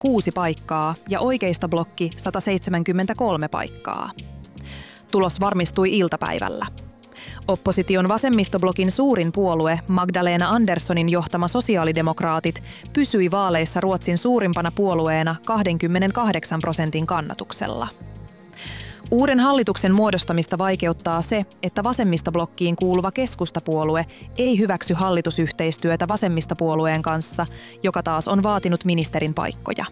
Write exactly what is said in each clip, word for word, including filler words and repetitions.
kuusi paikkaa ja oikeistoblokki sata seitsemänkymmentäkolme paikkaa. Tulos varmistui iltapäivällä. Opposition vasemmistoblokin suurin puolue, Magdalena Anderssonin johtama sosiaalidemokraatit, pysyi vaaleissa Ruotsin suurimpana puolueena kaksikymmentäkahdeksan prosentin kannatuksella. Uuden hallituksen muodostamista vaikeuttaa se, että vasemmistoblokkiin kuuluva keskustapuolue ei hyväksy hallitusyhteistyötä vasemmistopuolueen kanssa, joka taas on vaatinut ministerin paikkoja.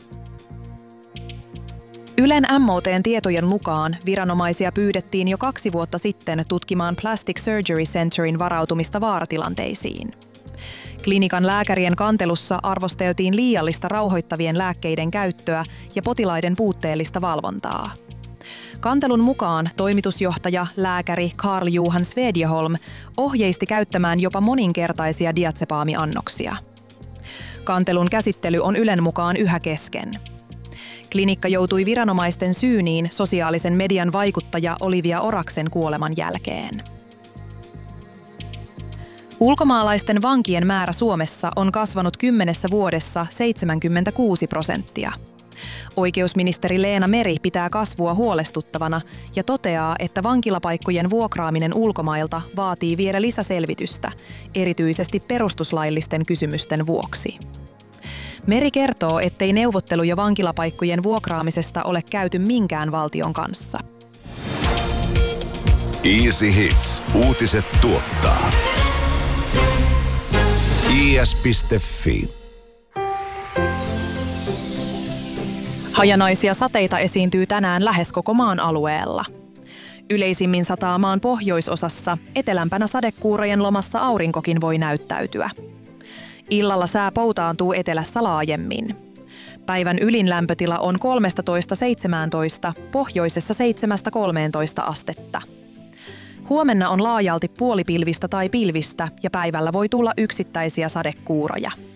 Ylen M O T:n tietojen mukaan viranomaisia pyydettiin jo kaksi vuotta sitten tutkimaan Plastic Surgery Centerin varautumista vaaratilanteisiin. Klinikan lääkärien kantelussa arvosteltiin liiallista rauhoittavien lääkkeiden käyttöä ja potilaiden puutteellista valvontaa. Kantelun mukaan toimitusjohtaja, lääkäri Carl-Johan Svedjeholm ohjeisti käyttämään jopa moninkertaisia diazepaamiannoksia. Kantelun käsittely on Ylen mukaan yhä kesken. Klinikka joutui viranomaisten syyniin sosiaalisen median vaikuttaja Olivia Oraksen kuoleman jälkeen. Ulkomaalaisten vankien määrä Suomessa on kasvanut kymmenessä vuodessa seitsemänkymmentäkuusi prosenttia. Oikeusministeri Leena Meri pitää kasvua huolestuttavana ja toteaa, että vankilapaikkojen vuokraaminen ulkomailta vaatii vielä lisäselvitystä, erityisesti perustuslaillisten kysymysten vuoksi. Meri kertoo, ettei neuvotteluja vankilapaikkojen vuokraamisesta ole käyty minkään valtion kanssa. Easy Hits. Uutiset tuottaa. i s piste f i Hajanaisia sateita esiintyy tänään lähes koko maan alueella. Yleisimmin sataa maan pohjoisosassa, etelämpänä sadekuurojen lomassa aurinkokin voi näyttäytyä. Illalla sää poutaantuu etelässä laajemmin. Päivän ylin lämpötila on kolmetoista seitsemäntoista, pohjoisessa seitsemästä kolmeentoista astetta. Huomenna on laajalti puolipilvistä tai pilvistä ja päivällä voi tulla yksittäisiä sadekuuroja.